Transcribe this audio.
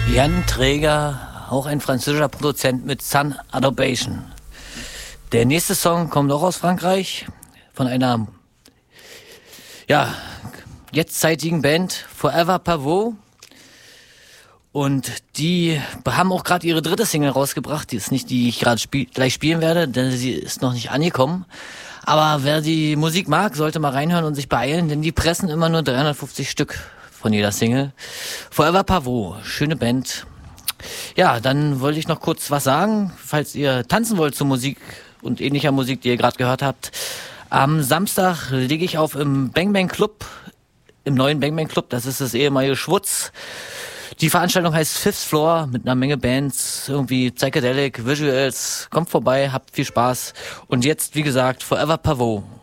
Jan Träger, auch ein französischer Produzent mit Sun Adobation. Der nächste Song kommt auch aus Frankreich, von einer jetztzeitigen Band, Forever Pavot. Und die haben auch gerade ihre dritte Single rausgebracht. Die ist nicht die ich gerade gleich spielen werde, denn sie ist noch nicht angekommen. Aber wer die Musik mag, sollte mal reinhören und sich beeilen, denn die pressen immer nur 350 Stück von jeder Single. Forever Pavot, schöne Band. Ja, dann wollte ich noch kurz was sagen, falls ihr tanzen wollt zur Musik und ähnlicher Musik, die ihr gerade gehört habt. Am Samstag lege ich auf im Bang Bang Club, im neuen Bang Bang Club, das ist das ehemalige Schwutz. Die Veranstaltung heißt Fifth Floor mit einer Menge Bands, irgendwie Psychedelic, Visuals. Kommt vorbei, habt viel Spaß. Und jetzt, wie gesagt, Forever Pavot.